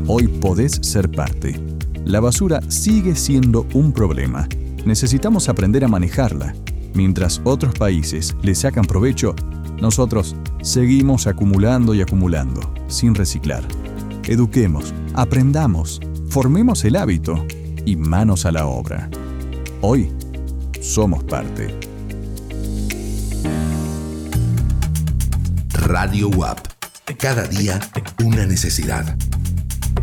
Hoy podés ser parte. La basura sigue siendo un problema. Necesitamos aprender a manejarla. Mientras otros países le sacan provecho, nosotros seguimos acumulando y acumulando, sin reciclar. Eduquemos, aprendamos, formemos el hábito y manos a la obra. Hoy somos parte. Radio UAP. Cada día una necesidad.